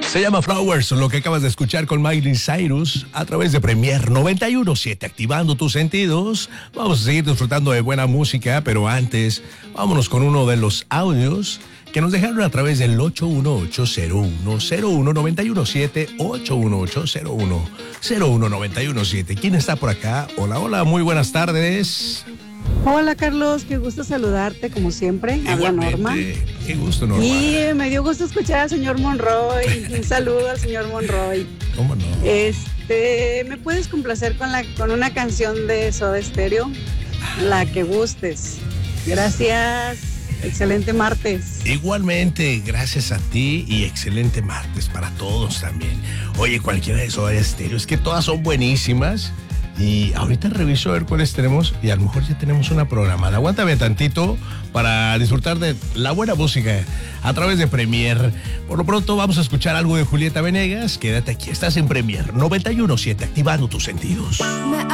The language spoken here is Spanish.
Se llama Flowers, lo que acabas de escuchar con Miley Cyrus a través de Premier 91.7, activando tus sentidos. Vamos a seguir disfrutando de buena música, pero antes, vámonos con uno de los audios que nos dejaron a través del 818-01-01-917, 818-01-01-917. ¿Quién está por acá? Hola, hola, muy buenas tardes. Hola Carlos, qué gusto saludarte como siempre. Habla Norma. Qué gusto, Norma. Y me dio gusto escuchar al señor Monroy. Un saludo al señor Monroy. ¿Cómo no? ¿Me puedes complacer con una canción de Soda Stereo? La que gustes. Gracias. Excelente martes. Igualmente, gracias a ti y excelente martes para todos también. Oye, cualquiera de Soda Stereo, es que todas son buenísimas. Y ahorita reviso a ver cuáles tenemos y a lo mejor ya tenemos una programada. Aguántame tantito para disfrutar de la buena música a través de Premier. Por lo pronto vamos a escuchar algo de Julieta Venegas. Quédate aquí, estás en Premier 91.7, activando tus sentidos.